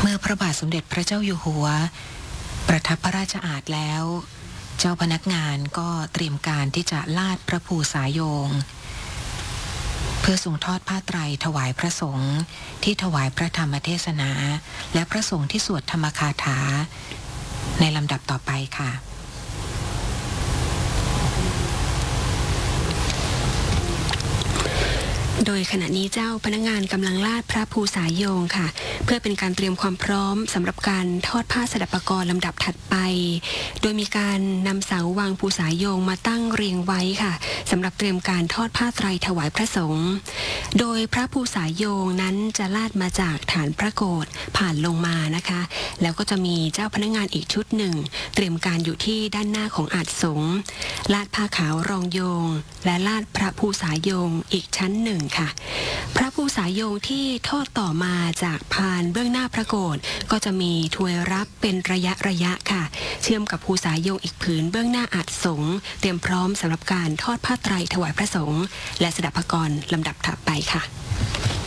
เมื่อพระบาทสมเด็จพระเจ้าอยู่หัวประทับพระราชอาณแล้ว เจ้าพนักงานก็เตรียมการที่จะลาดพระภูษาโยงเพื่อทรงทอดผ้าไตรถวายพระสงฆ์ที่ถวายพระธรรมเทศนาและพระสงฆ์ที่สวดธรรมคาถาในลำดับต่อไปค่ะโดยขณะนี้เจ้าพนักงานกำลังลาดพระภูษาโยงค่ะเพื่อเป็นการเตรียมความพร้อมสำหรับการทอดผ้าสดับปกรณ์ลำดับถัดไปโดยมีการนำเสาวางภูษาโยงมาตั้งเรียงไว้ค่ะสำหรับเตรียมการทอดผ้าไตรถวายพระสงฆ์โดยพระภูษาโยงนั้นจะลาดมาจากฐานพระโกฐผ่านลงมานะคะแล้วก็จะมีเจ้าพนักงานอีกชุดหนึ่งเตรียมการอยู่ที่ด้านหน้าของอาสน์สงฆ์ลาดผ้าขาวรองโยงและลาดพระภูษาโยงอีกชั้นหนึ่งพระภูษาโยงที่ทอดต่อมาจากพานเบื้องหน้าพระโกฐก็จะมีถวยรับเป็นระยะค่ะเชื่อมกับภูษาโยงอีกผืนเบื้องหน้าอาสน์สงฆ์เตรียมพร้อมสำหรับการทอดผ้าไตรถวายพระสงฆ์และสดับปกรณ์ลำดับถัดไปค่ะ